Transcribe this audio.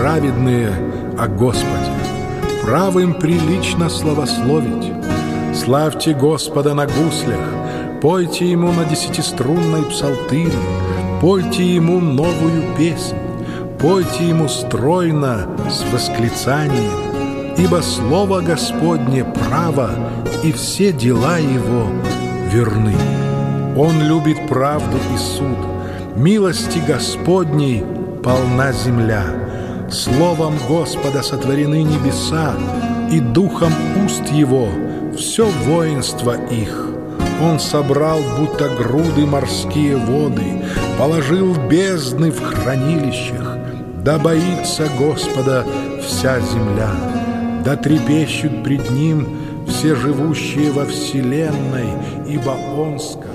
праведные о Господе. Правым прилично славословить. Славьте Господа на гуслях, пойте Ему на десятиструнной псалтыре, пойте Ему новую песнь, пойте Ему стройно с восклицанием, ибо Слово Господне право, и все дела Его верны. Он любит правду и суд, милости Господней полна земля. Словом Господа сотворены небеса, и духом уст Его все воинство их. Он собрал будто груды морские воды, положил бездны в хранилищах. Да боится Господа вся земля, да трепещут пред Ним все живущие во вселенной, ибо Он сказал.